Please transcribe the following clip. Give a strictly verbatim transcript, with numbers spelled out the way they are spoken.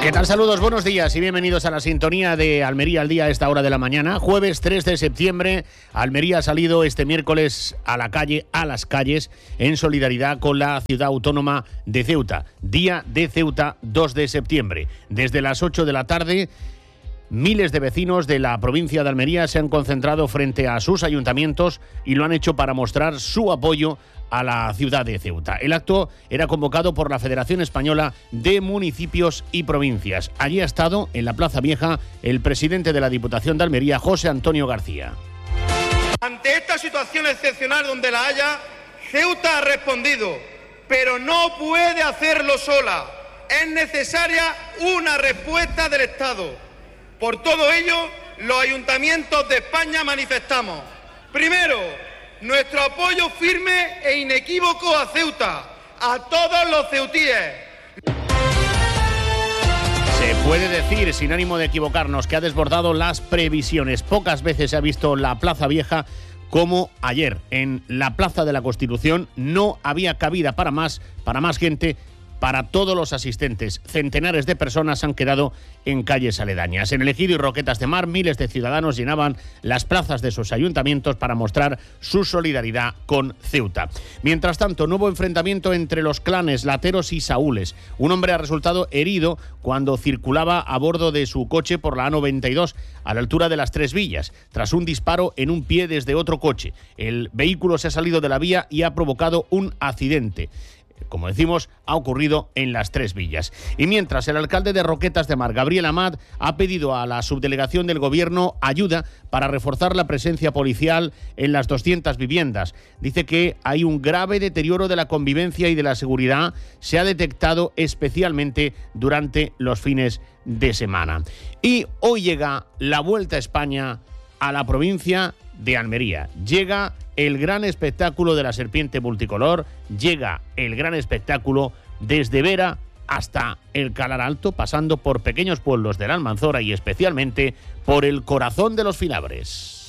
¿Qué tal? Saludos, buenos días y bienvenidos a la sintonía de Almería al día a esta hora de la mañana. Jueves tres de septiembre, Almería ha salido este miércoles a la calle, a las calles, en solidaridad con la ciudad autónoma de Ceuta. Día de Ceuta, dos de septiembre. Desde las ocho de la tarde, miles de vecinos de la provincia de Almería se han concentrado frente a sus ayuntamientos y lo han hecho para mostrar su apoyo a la ciudad de Ceuta. El acto era convocado por la Federación Española de Municipios y Provincias. Allí ha estado, en la Plaza Vieja, el presidente de la Diputación de Almería, José Antonio García. Ante esta situación excepcional donde la haya, Ceuta ha respondido, pero no puede hacerlo sola. Es necesaria una respuesta del Estado. Por todo ello, los ayuntamientos de España manifestamos, primero, nuestro apoyo firme e inequívoco a Ceuta, a todos los ceutíes. Se puede decir, sin ánimo de equivocarnos, que ha desbordado las previsiones. Pocas veces se ha visto la Plaza Vieja como ayer. En la Plaza de la Constitución no había cabida para más, para más gente, para todos los asistentes. Centenares de personas han quedado en calles aledañas. En El Ejido y Roquetas de Mar, miles de ciudadanos llenaban las plazas de sus ayuntamientos para mostrar su solidaridad con Ceuta. Mientras tanto, nuevo enfrentamiento entre los clanes Lateros y Saúles. Un hombre ha resultado herido cuando circulaba a bordo de su coche por la A noventa y dos, a la altura de las Tres Villas, tras un disparo en un pie desde otro coche. El vehículo se ha salido de la vía y ha provocado un accidente. Como decimos, ha ocurrido en las Tres Villas. Y mientras, el alcalde de Roquetas de Mar, Gabriel Amat, ha pedido a la subdelegación del Gobierno ayuda para reforzar la presencia policial en las doscientas viviendas. Dice que hay un grave deterioro de la convivencia y de la seguridad. Se ha detectado especialmente durante los fines de semana. Y hoy llega la Vuelta a España a la provincia de Almería. Llega el gran espectáculo de la serpiente multicolor, llega el gran espectáculo desde Vera hasta el Calar Alto, pasando por pequeños pueblos de la Almanzora y especialmente por el corazón de los Filabres.